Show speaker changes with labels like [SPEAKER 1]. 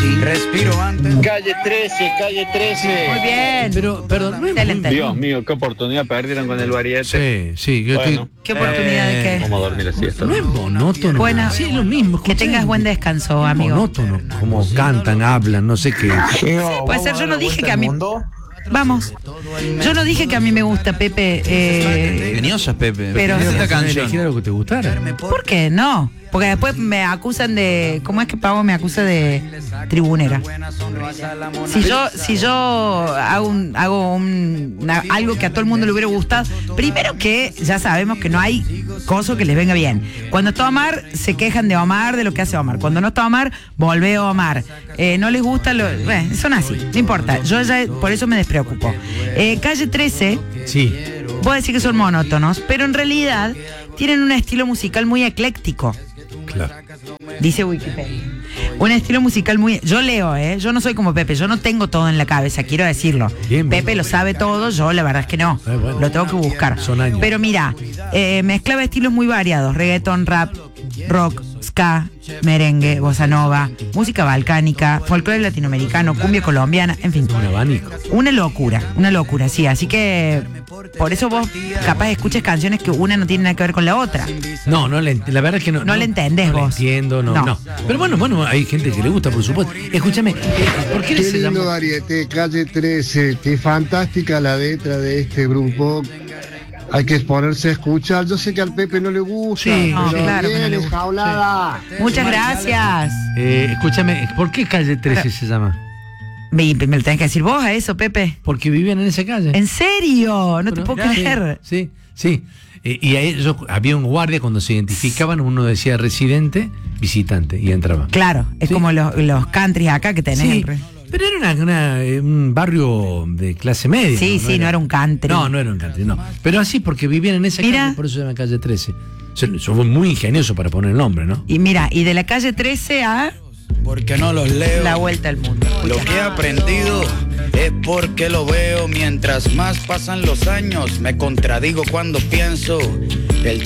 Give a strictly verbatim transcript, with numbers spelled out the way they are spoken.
[SPEAKER 1] Respiro antes.
[SPEAKER 2] Calle trece, calle trece.
[SPEAKER 3] Muy bien.
[SPEAKER 4] Pero, perdón, no es
[SPEAKER 3] Excelente.
[SPEAKER 2] Dios mío, qué oportunidad perdieron con el variete.
[SPEAKER 4] Sí, sí, yo
[SPEAKER 2] Bueno.
[SPEAKER 4] estoy...
[SPEAKER 3] ¿Qué oportunidad de qué?
[SPEAKER 2] Vamos a dormir la siesta.
[SPEAKER 4] No es monótono.
[SPEAKER 3] Buena.
[SPEAKER 4] Sí, es lo mismo.
[SPEAKER 3] Que tengas buen descanso,
[SPEAKER 4] Es
[SPEAKER 3] amigo.
[SPEAKER 4] monótono. Como cantan, hablan, no sé qué.
[SPEAKER 3] Puede ser, yo no dije que a mí... Vamos. Yo no dije que a mí me gusta, Pepe. Eh,
[SPEAKER 1] Ingeniosas, Pepe.
[SPEAKER 3] Pero-
[SPEAKER 1] Esta
[SPEAKER 4] ¿Elegir
[SPEAKER 1] canción.
[SPEAKER 4] algo que te gustara?
[SPEAKER 3] ¿Por qué no? Porque después me acusan de... ¿Cómo es que Pavo me acusa de tribunera? Si yo, si yo hago, un, hago un, una- algo que a todo el mundo le hubiera gustado, primero que ya sabemos que no hay coso que les venga bien. Cuando está Omar, se quejan de Omar, de lo que hace Omar. Cuando no está Omar, volvé a Omar. Eh, no les gusta, lo, eh, son así, no importa. Yo ya, por eso me despreocupo. Eh, Calle trece,
[SPEAKER 4] Sí.
[SPEAKER 3] puedo decir que son monótonos, pero en realidad tienen un estilo musical muy ecléctico.
[SPEAKER 4] Claro.
[SPEAKER 3] Dice Wikipedia. Un estilo musical muy... Yo leo, ¿eh? Yo no soy como Pepe, yo no tengo todo en la cabeza, quiero decirlo.
[SPEAKER 4] Bien,
[SPEAKER 3] Pepe
[SPEAKER 4] bien.
[SPEAKER 3] lo sabe todo, yo la verdad es que no.
[SPEAKER 4] Eh, bueno.
[SPEAKER 3] Lo tengo que buscar.
[SPEAKER 4] Son años.
[SPEAKER 3] Pero mira, eh, mezclaba estilos muy variados. Reggaeton, rap, rock, ska, merengue, bossa nova, música balcánica, folclore latinoamericano, cumbia colombiana, en fin.
[SPEAKER 4] Un abanico.
[SPEAKER 3] Una locura, una locura, sí. Así que por eso vos capaz escuches canciones que una no tiene nada que ver con la otra.
[SPEAKER 4] No, no le ent- la verdad es que no.
[SPEAKER 3] No le entendés
[SPEAKER 4] no le
[SPEAKER 3] vos.
[SPEAKER 4] entiendo, no,
[SPEAKER 3] No.
[SPEAKER 4] no, Pero bueno, bueno, hay gente que le gusta, por supuesto. Escúchame, eh, ¿por qué
[SPEAKER 5] Qué
[SPEAKER 4] se
[SPEAKER 5] lindo
[SPEAKER 4] llama?
[SPEAKER 5] variete, calle trece, qué fantástica la letra de este grupo. Hay que exponerse a escuchar. Yo sé que al Pepe no le gusta,
[SPEAKER 4] Sí,
[SPEAKER 3] no,
[SPEAKER 5] pero
[SPEAKER 3] claro que no
[SPEAKER 5] bien,
[SPEAKER 3] le gusta.
[SPEAKER 5] enjaulada.
[SPEAKER 3] Muchas gracias.
[SPEAKER 4] Eh, escúchame, ¿por qué calle trece se llama?
[SPEAKER 3] Me, me lo tenés que decir vos a eso, Pepe.
[SPEAKER 4] Porque vivían en esa calle.
[SPEAKER 3] ¿En serio? No te
[SPEAKER 4] Bueno,
[SPEAKER 3] puedo
[SPEAKER 4] sí,
[SPEAKER 3] creer.
[SPEAKER 4] Sí, sí. Eh, y a ellos había un guardia cuando se identificaban, uno decía residente, visitante, y entraba.
[SPEAKER 3] Claro, es
[SPEAKER 4] Sí.
[SPEAKER 3] como los, los countries acá que tenés.
[SPEAKER 4] Sí,
[SPEAKER 3] en re-
[SPEAKER 4] pero era una, una, eh, un barrio de clase media.
[SPEAKER 3] Sí, sí, no era un country.
[SPEAKER 4] No, no era un country, no. Pero así, porque vivían en esa
[SPEAKER 3] Mira.
[SPEAKER 4] calle, por eso se llama calle trece. Yo, yo fui muy ingenioso para poner el nombre, ¿no?
[SPEAKER 3] Y mira, y de la calle trece a
[SPEAKER 1] Porque no los leo.
[SPEAKER 3] la vuelta al mundo.
[SPEAKER 1] Lo que he aprendido es porque lo veo. Mientras más pasan los años, me contradigo cuando pienso. El